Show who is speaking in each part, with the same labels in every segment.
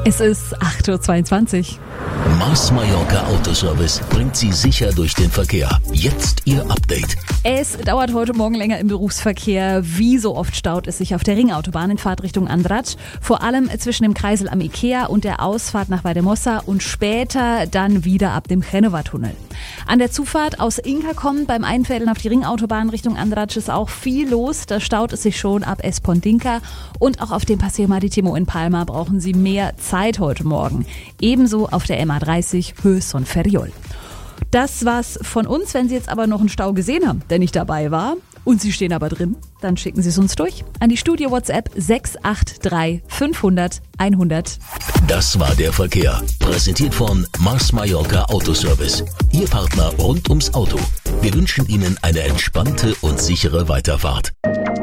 Speaker 1: Es ist 8.22 Uhr.
Speaker 2: Mars Mallorca Autoservice bringt Sie sicher durch den Verkehr. Jetzt Ihr Update.
Speaker 1: Es dauert heute Morgen länger im Berufsverkehr. Wie so oft staut es sich auf der Ringautobahn in Fahrtrichtung Andratx. Vor allem zwischen dem Kreisel am Ikea und der Ausfahrt nach Valldemossa und später dann wieder ab dem Genova-Tunnel. An der Zufahrt aus Inca kommend beim Einfädeln auf die Ringautobahn Richtung Andratx ist auch viel los. Da staut es sich schon ab Espondinca und auch auf dem Paseo Maritimo in Palma brauchen Sie mehr Zeit heute Morgen. Ebenso auf der MA30 Höhe Son Ferriol. Das war's von uns. Wenn Sie jetzt aber noch einen Stau gesehen haben, der nicht dabei war und Sie stehen aber drin, dann schicken Sie es uns durch an die Studio-WhatsApp 683 500 100.
Speaker 2: Das war der Verkehr. Präsentiert von Mars Mallorca Autoservice. Ihr Partner rund ums Auto. Wir wünschen Ihnen eine entspannte und sichere Weiterfahrt.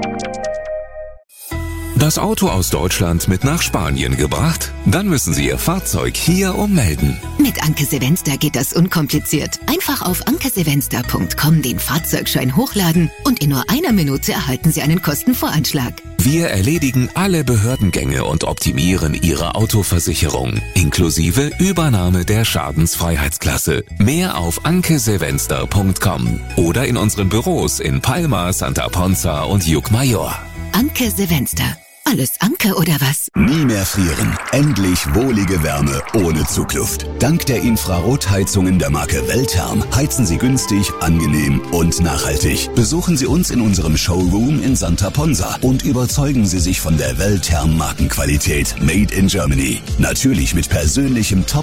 Speaker 3: Das Auto aus Deutschland mit nach Spanien gebracht? Dann müssen Sie Ihr Fahrzeug hier ummelden.
Speaker 4: Mit Anke Sevenster geht das unkompliziert. Einfach auf ankesevenster.com den Fahrzeugschein hochladen und in nur einer Minute erhalten Sie einen Kostenvoranschlag.
Speaker 3: Wir erledigen alle Behördengänge und optimieren Ihre Autoversicherung, inklusive Übernahme der Schadensfreiheitsklasse. Mehr auf ankesevenster.com oder in unseren Büros in Palma, Santa Ponza und Llucmajor.
Speaker 4: Anke Sevenster. Alles Anke oder was?
Speaker 5: Nie mehr frieren. Endlich wohlige Wärme ohne Zugluft. Dank der Infrarotheizungen der Marke Weltherm heizen Sie günstig, angenehm und nachhaltig. Besuchen Sie uns in unserem Showroom in Santa Ponza und überzeugen Sie sich von der Weltherm Markenqualität Made in Germany. Natürlich mit persönlichem